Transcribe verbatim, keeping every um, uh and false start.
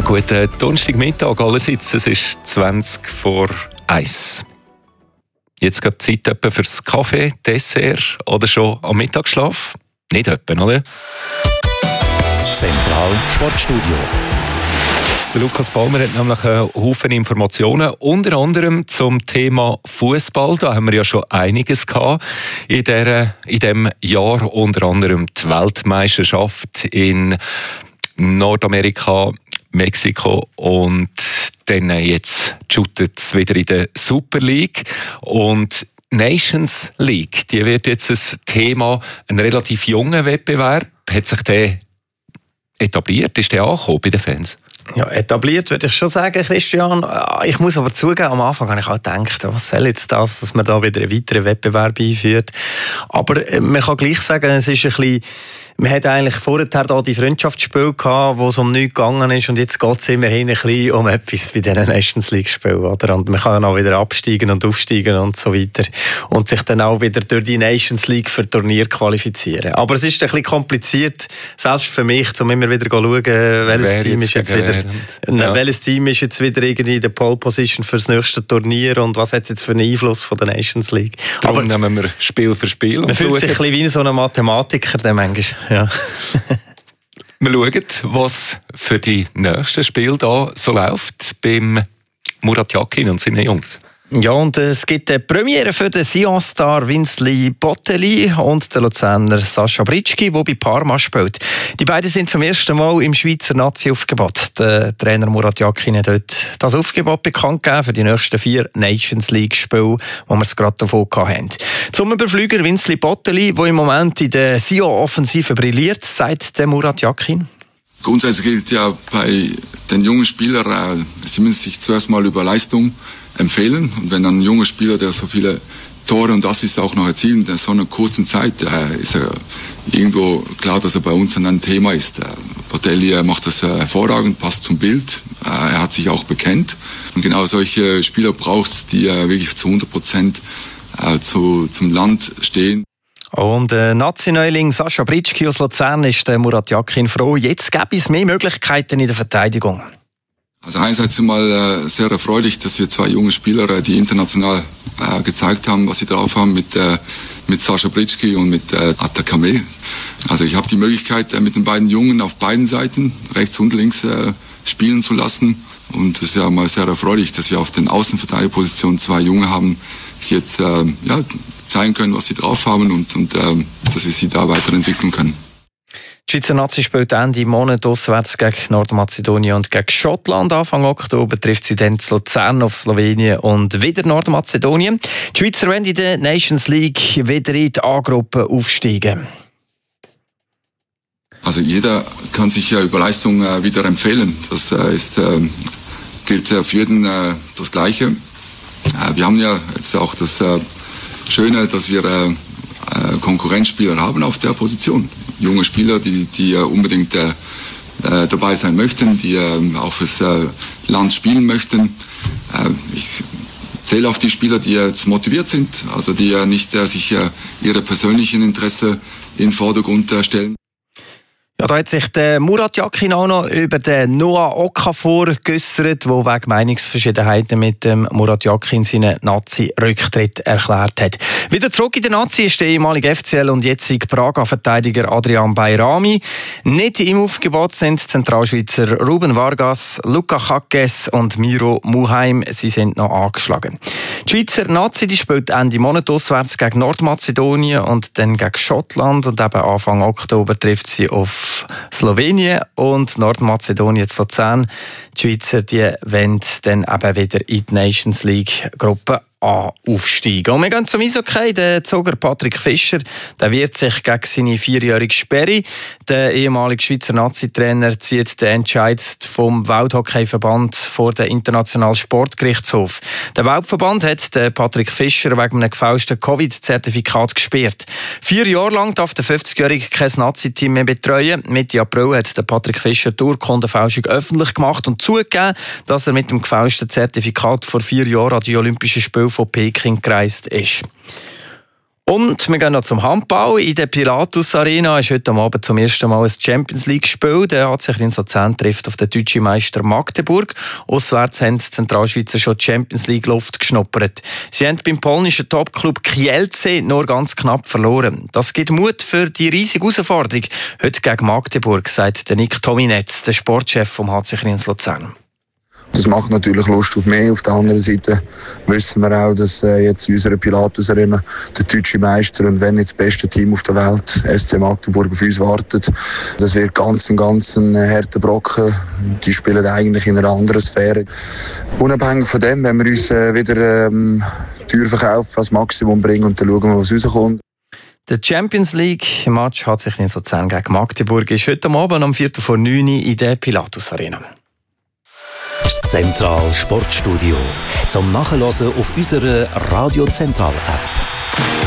Einen guten Donnerstagmittag allerseits. Es ist zwanzig vor eins. Jetzt geht die Zeit etwa fürs Kaffee, Dessert oder schon am Mittagsschlaf? Nicht etwa, oder? Zentral Sportstudio. Der Lukas Palmer hat nämlich einen Haufen Informationen, unter anderem zum Thema Fußball. Da haben wir ja schon einiges gehabt in, der, in diesem Jahr, unter anderem die Weltmeisterschaft in Nordamerika, Mexiko und dann jetzt shootet es wieder in der Super League. Und Nations League, die wird jetzt ein Thema, ein relativ junger Wettbewerb. Hat sich der etabliert? Ist der angekommen bei den Fans? Ja, etabliert würde ich schon sagen, Christian. Ich muss aber zugeben, am Anfang habe ich auch gedacht, was soll jetzt das, dass man da wieder einen weiteren Wettbewerb einführt. Aber man kann gleich sagen, es ist ein bisschen, man hat eigentlich vorher da die Freundschaftsspiele gehabt, wo es um nichts gegangen ist, und jetzt geht es immerhin ein bisschen um etwas bei diesen Nations League Spielen, oder? Und man kann auch wieder absteigen und aufsteigen und so weiter und sich dann auch wieder durch die Nations League für Turnier qualifizieren. Aber es ist ein bisschen kompliziert, selbst für mich, um immer wieder zu schauen, welches Team ist jetzt wieder, ja. welches Team ist jetzt wieder irgendwie in der Pole Position für das nächste Turnier und was hat es jetzt für einen Einfluss von der Nations League. Darum Aber nehmen wir Spiel für Spiel. Man fühlt sich ein bisschen wie so ein Mathematiker, der manchmal. Ja. Wir schauen, was für die nächsten Spiele da so läuft beim Murat Yakin und seinen Jungs. Ja, und es gibt eine Premiere für den Sion-Star Winsley Bottelli und den Luzerner Sascha Britschki, der bei Parma spielt. Die beiden sind zum ersten Mal im Schweizer Nazi-Aufgebot. Der Trainer Murat Yakin hat heute das Aufgebot bekannt gegeben für die nächsten vier Nations League-Spiele, wo wir es gerade davon hatten. Zum Überflüger Winsley Bottelli, der im Moment in der Sion-Offensive brilliert, sagt der Murat Yakin. Grundsätzlich gilt ja bei den jungen Spielern, sie müssen sich zuerst mal über Leistung empfehlen. Und wenn dann ein junger Spieler, der so viele Tore und Assists auch noch erzielt, in so einer kurzen Zeit, äh, ist er irgendwo klar, dass er bei uns ein Thema ist. Äh, Bottelli äh, macht das äh, hervorragend, passt zum Bild. Äh, er hat sich auch bekennt. Und genau solche Spieler braucht es, die äh, wirklich zu hundert Prozent äh, zu, zum Land stehen. Und äh, Nazi-Neuling Sascha Britschki aus Luzern ist der Murat Yakin froh. Jetzt gäbe es mehr Möglichkeiten in der Verteidigung. Also einerseits mal äh, sehr erfreulich, dass wir zwei junge Spieler, äh, die international äh, gezeigt haben, was sie drauf haben, mit, äh, mit Sascha Britschki und mit äh, Atakame. Also ich habe die Möglichkeit, äh, mit den beiden Jungen auf beiden Seiten, rechts und links, äh, spielen zu lassen. Und es ist ja mal sehr erfreulich, dass wir auf den Außenverteidigerpositionen zwei Junge haben, die jetzt äh, ja, zeigen können, was sie drauf haben und, und äh, dass wir sie da weiterentwickeln können. Die Schweizer Nazi spielt Ende Monat auswärts gegen Nordmazedonien und gegen Schottland. Anfang Oktober trifft sie dann zu Luzern auf Slowenien und wieder Nordmazedonien. Die Schweizer wollen in der Nations League wieder in die A-Gruppe aufsteigen. Also jeder kann sich ja über Leistung äh, wieder empfehlen. Das äh, ist, äh, gilt äh, für jeden äh, das Gleiche. Äh, wir haben ja jetzt auch das äh, Schöne, dass wir äh, äh, Konkurrenzspieler haben auf der Position. Junge Spieler, die, die unbedingt äh, dabei sein möchten, die äh, auch fürs äh, Land spielen möchten. Äh, ich zähle auf die Spieler, die jetzt motiviert sind, also die äh, nicht äh, sich äh, ihre persönlichen Interessen in den Vordergrund äh, stellen. Ja, da hat sich der Murat Yakin auch noch über den Noah Okafor geäussert, der wegen Meinungsverschiedenheiten mit dem Murat Yakin seinen Nazi-Rücktritt erklärt hat. Wieder zurück in der Nazi ist der ehemalige F C L und jetzige Braga-Verteidiger Adrian Bayrami. Nicht im Aufgebot sind Zentralschweizer Ruben Vargas, Luca Chaques und Miro Muheim. Sie sind noch angeschlagen. Die Schweizer Nazi die spielt Ende Monat auswärts gegen Nordmazedonien und dann gegen Schottland. Und eben Anfang Oktober trifft sie auf Slowenien und Nordmazedonien zu Luzern. Die Schweizer die wollen dann eben wieder in die Nations League Gruppe A aufsteigen. Und wir gehen zum Eishockey. Der Zoger Patrick Fischer der wehrt sich gegen seine vierjährige Sperre. Der ehemalige Schweizer Nazi-Trainer zieht den Entscheid vom Welthockeyverband vor den Internationalen Sportgerichtshof. Der Weltverband hat den Patrick Fischer wegen einem gefälschten Covid-Zertifikat gesperrt. Vier Jahre lang darf der fünfzigjährige kein Nazi-Team mehr betreuen. Mitte April hat der Patrick Fischer die Urkundenfälschung öffentlich gemacht und zugegeben, dass er mit dem gefälschten Zertifikat vor vier Jahren an die Olympischen Spiele von Peking gereist ist. Und wir gehen noch zum Handball. In der Pilatus Arena ist heute Abend zum ersten Mal ein Champions League-Spiel. Der hat sich in Luzern trifft auf den deutschen Meister Magdeburg. Auswärts haben die Zentralschweizer schon die Champions League-Luft geschnuppert. Sie haben beim polnischen Topclub Kielce nur ganz knapp verloren. Das gibt Mut für die riesige Herausforderung heute gegen Magdeburg, sagt der Nick Tominetz, der Sportchef vom H C Luzern. Das macht natürlich Lust auf mehr. Auf der anderen Seite wissen wir auch, dass äh, jetzt in unserer Pilatus Arena der deutsche Meister und wenn nicht das beste Team auf der Welt, S C Magdeburg, auf uns wartet. Das wird ganz ein ganz ein harter Brocken. Die spielen eigentlich in einer anderen Sphäre. Unabhängig von dem, wenn wir uns äh, wieder ähm, teuer verkaufen, als Maximum bringen und dann schauen wir, was rauskommt. Der Champions League-Match hat sich in Luzern gegen Magdeburg ist heute Abend um Viertel vor neun in der Pilatus Arena. Das Zentral Sportstudio zum Nachhören auf unserer Radio Zentral App.